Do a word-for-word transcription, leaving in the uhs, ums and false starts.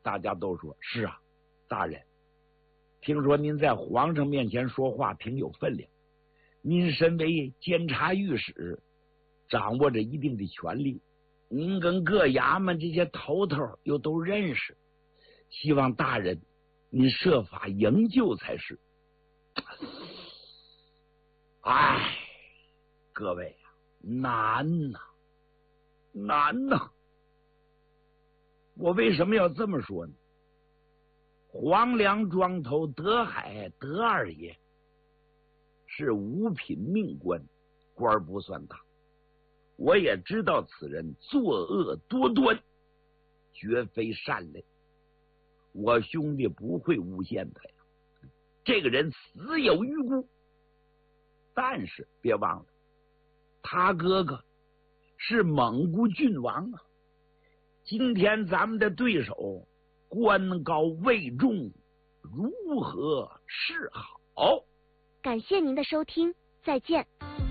大家都说是啊，大人，听说您在皇上面前说话挺有分量，您身为监察御史，掌握着一定的权力，您跟各衙门这些头头又都认识，希望大人您设法营救才是。哎，各位啊，难呐、啊，难呐、啊！我为什么要这么说呢？黄梁庄头德海德二爷是五品命官，官不算大，我也知道此人作恶多端，绝非善类，我兄弟不会诬陷他呀。这个人死有余辜，但是别忘了，他哥哥是蒙古郡王啊。今天咱们的对手官高位重，如何是好？ 感谢您的收听，再见。